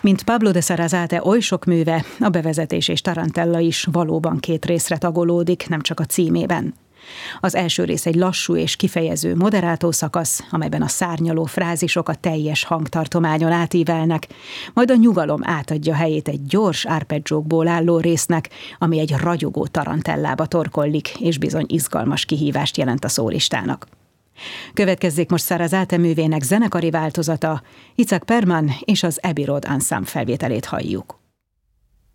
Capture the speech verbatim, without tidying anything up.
Mint Pablo de Sarasate oly sok műve, a bevezetés és tarantella is valóban két részre tagolódik, nem csak a címében. Az első rész egy lassú és kifejező moderátó szakasz, amelyben a szárnyaló frázisok a teljes hangtartományon átívelnek, majd a nyugalom átadja helyét egy gyors arpeggiókból álló résznek, ami egy ragyogó tarantellába torkollik, és bizony izgalmas kihívást jelent a szólistának. Következzék most Sarasate művének zenekari változata, Itzhak Perlman és az Abbey Road Ensemble felvételét halljuk.